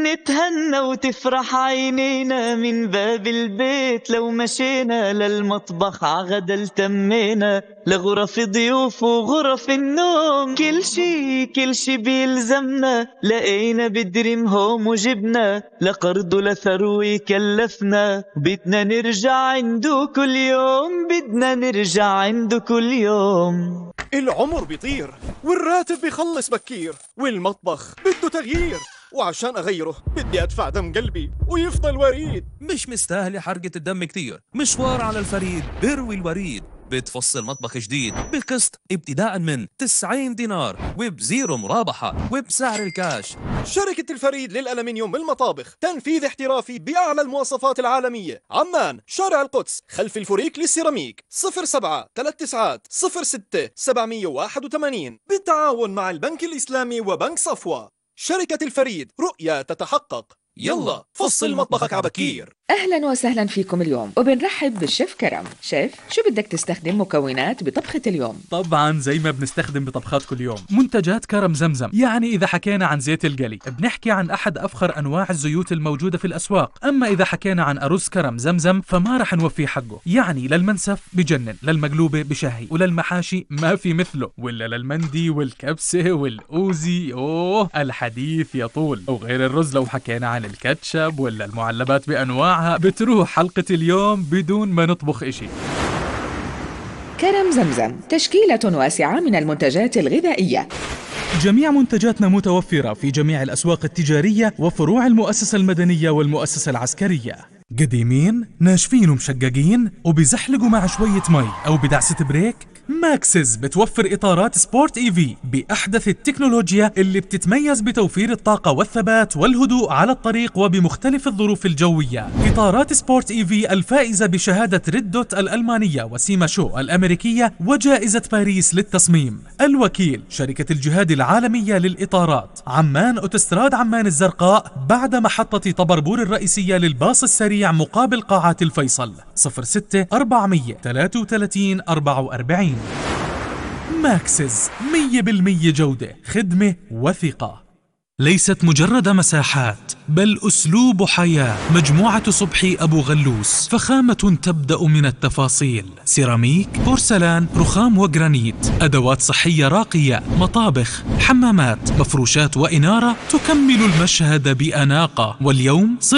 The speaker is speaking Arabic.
نتهنى وتفرح عينينا من باب البيت لو مشينا للمطبخ عغدا التمينا لغرف ضيوف وغرف النوم كل شي بيلزمنا لقينا بدريم هوم وجبنا لقرض لثروي كلفنا بدنا نرجع عنده كل يوم بدنا نرجع عنده كل يوم. العمر بيطير والراتب بيخلص بكير والمطبخ بده تغيير وعشان أغيره بدي أدفع دم قلبي ويفضل وريد. مش مستاهلة حرقة الدم كتير. مشوار على الفريد بروي الوريد بتفصل مطبخ جديد بالقسط ابتداء من 90 دينار وبزيرو مرابحة وبسعر الكاش. شركة الفريد للألمنيوم بالمطابخ، تنفيذ احترافي بأعلى المواصفات العالمية. عمان، شارع القدس، خلف الفريق للسيراميك. 07 39 06 781 بالتعاون مع البنك الإسلامي وبنك صفوة. شركة الفريد، رؤية تتحقق. يلا فصل مطبخك عبكير. أهلا وسهلا فيكم اليوم، وبنرحب بالشيف كرم. شيف، شو بدك تستخدم مكونات بطبخة اليوم؟ طبعا زي ما بنستخدم بطبخات كل يوم، منتجات كرم زمزم. يعني إذا حكينا عن زيت القلي بنحكي عن أحد أفخر أنواع الزيوت الموجودة في الأسواق. أما إذا حكينا عن أرز كرم زمزم فما رح نوفيه حقه. يعني للمنسف بجنن، للمقلوبة بشهي، وللمحاشي ما في مثله، ولا للمندي والكبسة والأوزي أوه الحديث يطول. وغير الرز لو حكينا عن الكاتشب ولا المعلبات بأنواعها بتروح حلقة اليوم بدون ما نطبخ إشي. كرم زمزم تشكيلة واسعة من المنتجات الغذائية. جميع منتجاتنا متوفرة في جميع الأسواق التجارية وفروع المؤسسة المدنية والمؤسسة العسكرية. قديمين، ناشفين ومشققين، وبزحلقوا مع شوية مي أو بدعسة بريك. ماكسز بتوفر إطارات سبورت إيفي بأحدث التكنولوجيا اللي بتتميز بتوفير الطاقة والثبات والهدوء على الطريق وبمختلف الظروف الجوية. إطارات سبورت إيفي الفائزة بشهادة ريد دوت الألمانية وسيما شو الأمريكية وجائزة باريس للتصميم. الوكيل شركة الجهاد العالمية للإطارات، عمان أوتوستراد عمان الزرقاء بعد محطة طبربور الرئيسية للباص السريع مقابل قاعات الفيصل. 06 433 44. ماكسز 100% جودة، خدمة وثقة. ليست مجرد مساحات بل أسلوب حياة. مجموعة صبحي أبو غلوس، فخامة تبدأ من التفاصيل. سيراميك، بورسلان، رخام وجرانيت، أدوات صحية راقية، مطابخ، حمامات، مفروشات وإنارة تكمل المشهد بأناقة. واليوم